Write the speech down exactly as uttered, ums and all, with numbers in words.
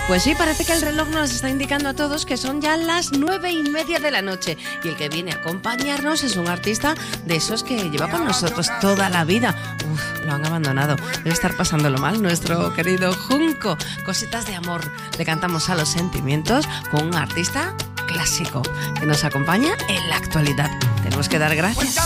Pues sí, parece que el reloj nos está indicando a todos que son ya las nueve y media de la noche y el que viene a acompañarnos es un artista de esos que lleva con nosotros toda la vida. Uf, lo han abandonado. Debe estar pasándolo mal nuestro querido Junco. Cositas de amor. Le cantamos a los sentimientos con un artista clásico que nos acompaña en la actualidad. Tenemos que dar gracias.